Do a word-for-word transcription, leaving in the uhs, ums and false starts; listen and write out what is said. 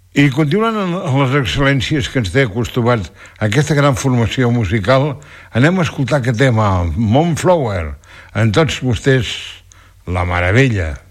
I continuant amb les excel·lències que ens té acostumats a aquesta gran formació musical, anem a escoltar aquest tema, Moonflower, en tots vostès, la meravella.